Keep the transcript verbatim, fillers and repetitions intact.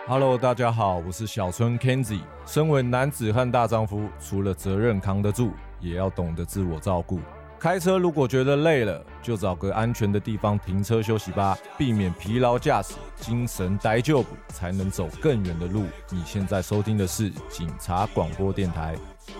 Hello， 大家好，我是小春 Kenzie。身为男子汉大丈夫，除了责任扛得住，也要懂得自我照顾。开车如果觉得累了，就找个安全的地方停车休息吧，避免疲劳驾驶，精神呆就补，才能走更远的路。你现在收听的是警察广播电台。